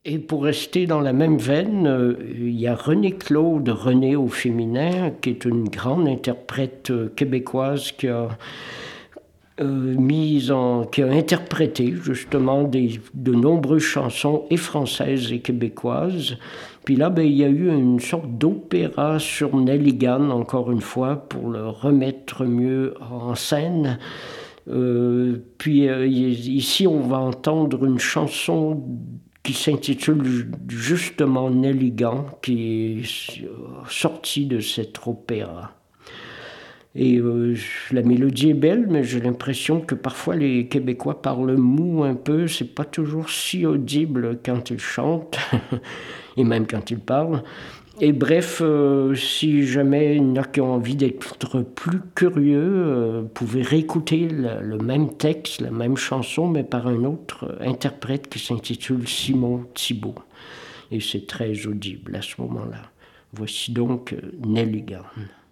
Et pour rester dans la même veine, il y a Renée-Claude René au féminin, qui est une grande interprète québécoise qui a qui a interprété justement de nombreuses chansons et françaises et québécoises. Puis là, il y a eu une sorte d'opéra sur Nelligan, encore une fois, pour le remettre mieux en scène. Ici, on va entendre une chanson qui s'intitule justement Nelligan, qui est sortie de cet opéra. Et la mélodie est belle, mais j'ai l'impression que parfois les Québécois parlent mou un peu. C'est pas toujours si audible quand ils chantent, et même quand ils parlent. Et bref, si jamais il y en a qui ont envie d'être plus curieux, vous pouvez réécouter le même texte, la même chanson, mais par un autre interprète qui s'intitule Simon Thibault. Et c'est très audible à ce moment-là. Voici donc Nelligan.